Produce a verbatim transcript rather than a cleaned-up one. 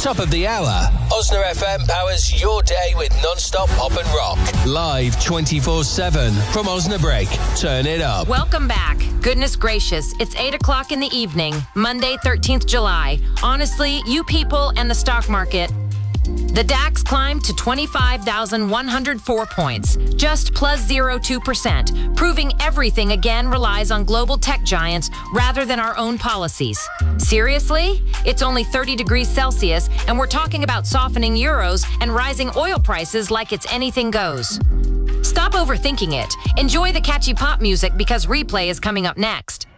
top of the hour, Osna F M powers your day with non-stop pop and rock. Live twenty-four seven from Osnabrück. Turn it up. Welcome back. Goodness gracious, it's eight o'clock in the evening, Monday, thirteenth July. Honestly, you people and the stock market. The DAX climbed to twenty-five thousand one hundred four points, just plus zero point two percent, proving everything again relies on global tech giants rather than our own policies. Seriously? It's only thirty degrees Celsius, and we're talking about softening euros and rising oil prices like it's anything goes. Stop overthinking it. Enjoy the catchy pop music because Replay is coming up next.